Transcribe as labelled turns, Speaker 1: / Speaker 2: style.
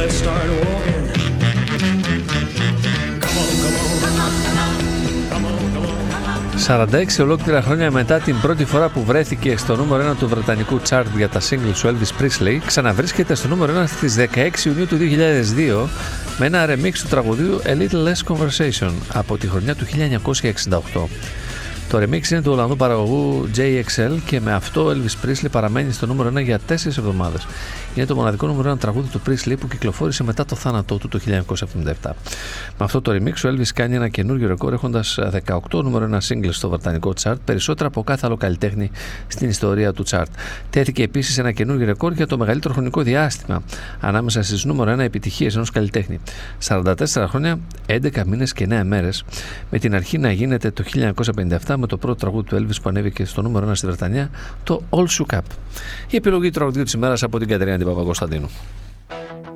Speaker 1: let's start walking. Come on, come on, come on, come on.
Speaker 2: 46 ολόκληρα χρόνια μετά την πρώτη φορά που βρέθηκε στο νούμερο 1 του βρετανικού chart για τα singles του Elvis Presley, ξαναβρίσκεται στο νούμερο 1 στις 16 Ιουνίου του 2002 με ένα remix του τραγουδίου A Little Less Conversation από τη χρονιά του 1968. Το remix είναι του Ολλανδού παραγωγού JXL και με αυτό ο Elvis Presley παραμένει στο νούμερο 1 για 4 εβδομάδες. Είναι το μοναδικό νούμερο 1 τραγούδι του Presley που κυκλοφόρησε μετά το θάνατό του το 1977. Με αυτό το remix ο Elvis κάνει ένα καινούργιο ρεκόρ έχοντας 18 νούμερο 1 singles στο βρετανικό chart, περισσότερα από κάθε άλλο καλλιτέχνη στην ιστορία του chart. Τέθηκε επίσης ένα καινούργιο ρεκόρ για το μεγαλύτερο χρονικό διάστημα ανάμεσα στις νούμερο 1 επιτυχίες ενός καλλιτέχνη. 44 χρόνια, 11 μήνες και 9 μέρες, με την αρχή να γίνεται το 1957 με το πρώτο τραγούδι του Elvis που ανέβηκε στο νούμερο 1 στη Βρετανία, το All Shook Up. Η επιλογή του τραγουδιού της ημέρας από την Κατερίνα την Παπακοσταντίνου.